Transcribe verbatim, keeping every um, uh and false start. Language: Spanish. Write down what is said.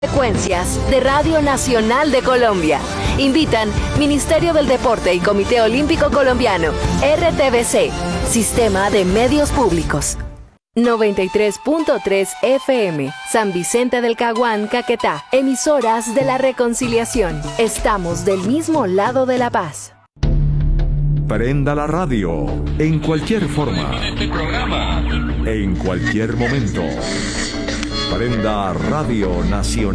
Frecuencias de Radio Nacional de Colombia. Invitan Ministerio del Deporte y Comité Olímpico Colombiano, R T V C, Sistema de Medios Públicos. noventa y tres punto tres F M, San Vicente del Caguán, Caquetá, emisoras de la reconciliación. Estamos del mismo lado de la paz. Prenda la radio, en cualquier forma, en cualquier momento. Prenda Radio Nacional.